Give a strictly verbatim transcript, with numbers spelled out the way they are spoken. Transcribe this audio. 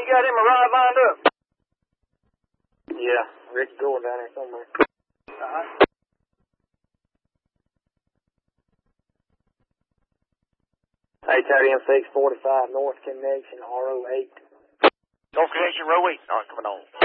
you got him a ride lined up? Yeah, Rick's going down there somewhere. Uh-huh. eight thirty M six forty-five North Connection, R O eight. North Connection, row eight. All right, coming on.